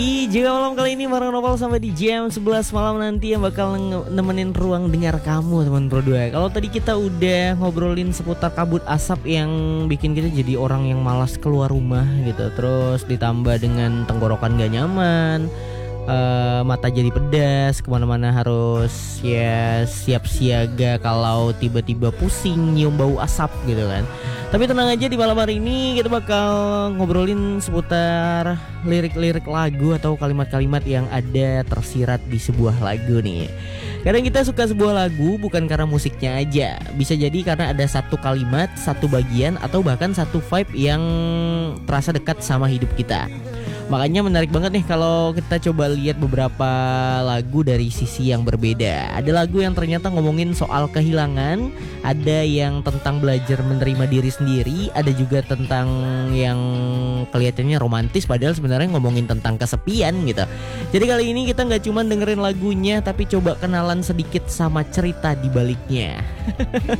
Jika malam kali ini bareng Nopal sampai di jam 11 malam nanti yang bakal nemenin ruang dengar kamu teman Pro 2. Kalau tadi kita udah ngobrolin seputar kabut asap yang bikin kita jadi orang yang malas keluar rumah gitu. Terus ditambah dengan tenggorokan gak nyaman, mata jadi pedas, kemana-mana harus ya siap siaga kalau tiba-tiba pusing nyium bau asap gitu kan. Tapi tenang aja, di malam hari ini kita bakal ngobrolin seputar lirik-lirik lagu atau kalimat-kalimat yang ada tersirat di sebuah lagu nih. Kadang kita suka sebuah lagu bukan karena musiknya aja, bisa jadi karena ada satu kalimat, satu bagian, atau bahkan satu vibe yang terasa dekat sama hidup kita. Makanya menarik banget nih kalau kita coba lihat beberapa lagu dari sisi yang berbeda. Ada lagu yang ternyata ngomongin soal kehilangan, ada yang tentang belajar menerima diri sendiri, ada juga tentang yang kelihatannya romantis padahal sebenarnya ngomongin tentang kesepian gitu. Jadi kali ini kita nggak cuma dengerin lagunya, tapi coba kenalan sedikit sama cerita di baliknya.